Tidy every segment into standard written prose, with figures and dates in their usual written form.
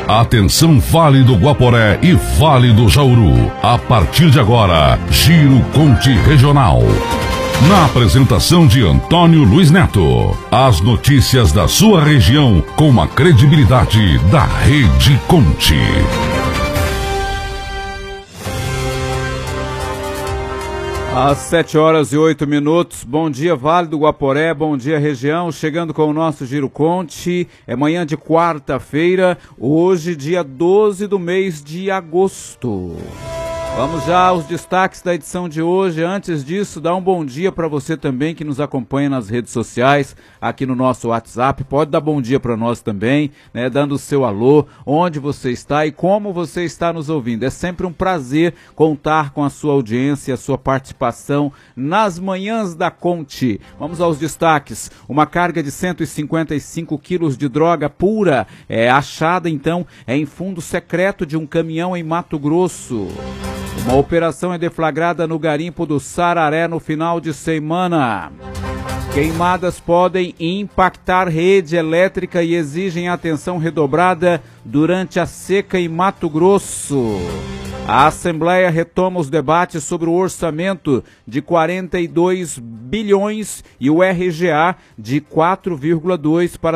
Atenção, Vale do Guaporé e Vale do Jauru. A partir de agora, Giro Conte Regional. Na apresentação de Antônio Luiz Neto, as notícias da sua região com a credibilidade da Rede Conte. Às 7h08. Bom dia, Vale do Guaporé, bom dia, região. Chegando com o nosso Giro Conte. É manhã de quarta-feira, hoje, dia 12 do mês de agosto. Vamos já aos destaques da edição de hoje. Antes disso, dá um bom dia para você também que nos acompanha nas redes sociais, aqui no nosso WhatsApp. Pode dar bom dia para nós também, né? Dando o seu alô, onde você está e como você está nos ouvindo. É sempre um prazer contar com a sua audiência, a sua participação nas manhãs da Conte. Vamos aos destaques. Uma carga de 155 quilos de droga pura é achada, então, em fundo secreto de um caminhão em Mato Grosso. Uma operação é deflagrada no garimpo do Sararé no final de semana. Queimadas podem impactar rede elétrica e exigem atenção redobrada durante a seca em Mato Grosso. A Assembleia retoma os debates sobre o orçamento de 42 bilhões e o RGA de 4,2 para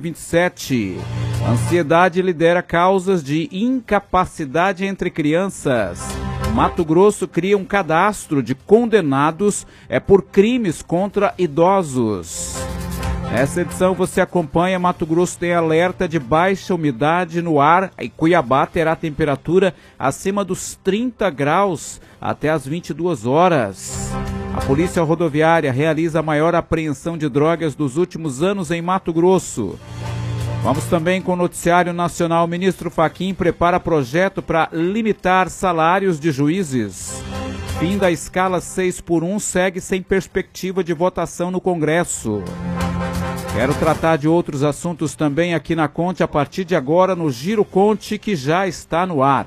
2027. Ansiedade lidera causas de incapacidade entre crianças. Mato Grosso cria um cadastro de condenados por crimes contra idosos. Nessa edição você acompanha: Mato Grosso tem alerta de baixa umidade no ar e Cuiabá terá temperatura acima dos 30 graus até às 22 horas. A Polícia Rodoviária realiza a maior apreensão de drogas dos últimos anos em Mato Grosso. Vamos também com o noticiário nacional. O ministro Fachin prepara projeto para limitar salários de juízes. Fim da escala 6x1 segue sem perspectiva de votação no Congresso. Quero tratar de outros assuntos também aqui na Conte a partir de agora no Giro Conte, que já está no ar.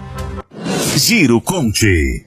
Giro Conte.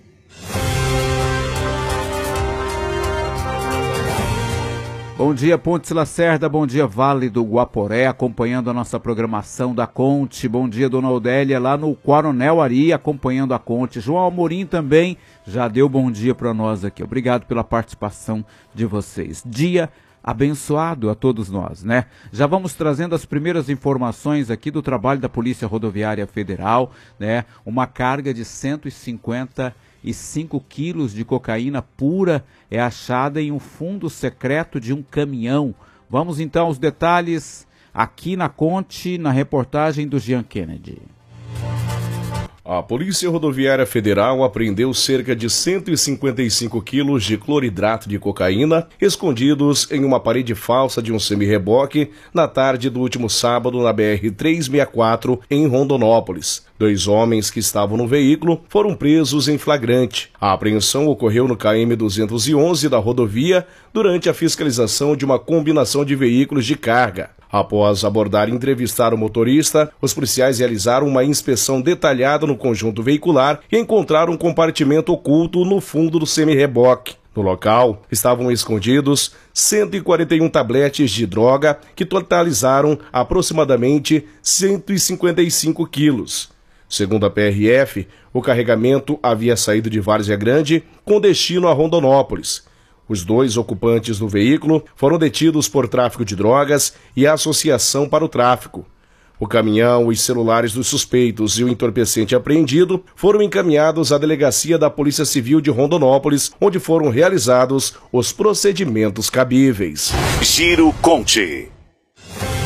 Bom dia, Pontes Lacerda, bom dia, Vale do Guaporé, acompanhando a nossa programação da Conte. Bom dia, Dona Odélia, lá no Coronel Ari, acompanhando a Conte. João Amorim também já deu bom dia para nós aqui. Obrigado pela participação de vocês. Dia abençoado a todos nós, né? Já vamos trazendo as primeiras informações aqui do trabalho da Polícia Rodoviária Federal, né? Uma carga de 155 quilos de cocaína pura é achada em um fundo secreto de um caminhão. Vamos então aos detalhes aqui na Conte, na reportagem do Jean Kennedy. A Polícia Rodoviária Federal apreendeu cerca de 155 quilos de cloridrato de cocaína escondidos em uma parede falsa de um semi-reboque na tarde do último sábado na BR-364 em Rondonópolis. 2 homens que estavam no veículo foram presos em flagrante. A apreensão ocorreu no KM-211 da rodovia durante a fiscalização de uma combinação de veículos de carga. Após abordar e entrevistar o motorista, os policiais realizaram uma inspeção detalhada no conjunto veicular e encontraram um compartimento oculto no fundo do semi-reboque. No local, estavam escondidos 141 tabletes de droga que totalizaram aproximadamente 155 quilos. Segundo a PRF, o carregamento havia saído de Várzea Grande com destino a Rondonópolis. Os 2 ocupantes do veículo foram detidos por tráfico de drogas e associação para o tráfico. O caminhão, os celulares dos suspeitos e o entorpecente apreendido foram encaminhados à delegacia da Polícia Civil de Rondonópolis, onde foram realizados os procedimentos cabíveis. Giro Conte.